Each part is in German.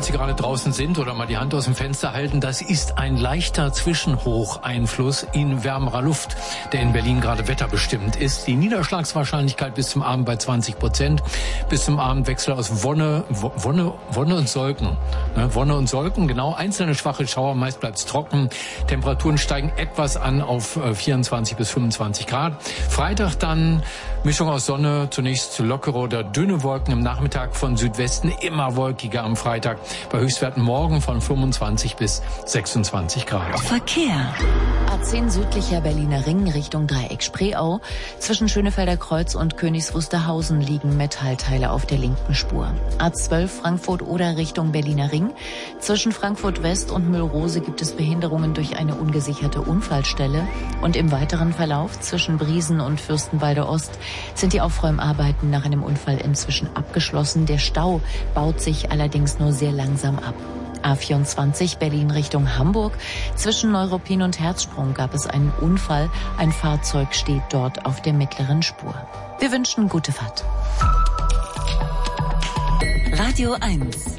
Sie gerade draußen sind oder mal die Hand aus dem Fenster halten, das ist ein leichter Zwischenhocheinfluss in wärmerer Luft, der in Berlin gerade wetterbestimmt ist. Die Niederschlagswahrscheinlichkeit bis zum Abend bei 20%. Bis zum Abend Wechsel aus Wonne und Solken. Wonne und Solken, genau. Einzelne schwache Schauer, meist bleibt es trocken. Temperaturen steigen etwas an auf 24 bis 25 Grad. Freitag dann Mischung aus Sonne, zunächst lockere oder dünne Wolken im Nachmittag von Südwesten, immer wolkiger am Freitag. Bei Höchstwerten morgen von 25 bis 26 Grad. Verkehr. A10 südlicher Berliner Ring Richtung Dreieck Spreeau. Zwischen Schönefelder Kreuz und Königs Wusterhausen liegen Metallteile auf der linken Spur. A12 Frankfurt-Oder Richtung Berliner Ring. Zwischen Frankfurt West und Müllrose gibt es Behinderungen durch eine ungesicherte Unfallstelle. Und im weiteren Verlauf zwischen Briesen und Fürstenwalde Ost sind die Aufräumarbeiten nach einem Unfall inzwischen abgeschlossen. Der Stau baut sich allerdings nur sehr langsam ab. A24 Berlin Richtung Hamburg. Zwischen Neuruppin und Herzsprung gab es einen Unfall. Ein Fahrzeug steht dort auf der mittleren Spur. Wir wünschen gute Fahrt. Radio 1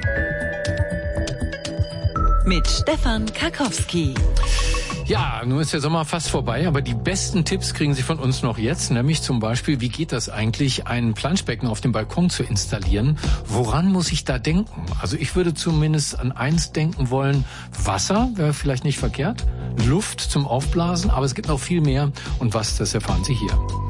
mit Stefan Karkowski. Ja, nun ist der Sommer fast vorbei, aber die besten Tipps kriegen Sie von uns noch jetzt, nämlich zum Beispiel, wie geht das eigentlich, ein Planschbecken auf dem Balkon zu installieren? Woran muss ich da denken? Also ich würde zumindest an eins denken wollen, Wasser wäre vielleicht nicht verkehrt, Luft zum Aufblasen, aber es gibt noch viel mehr und was, das erfahren Sie hier.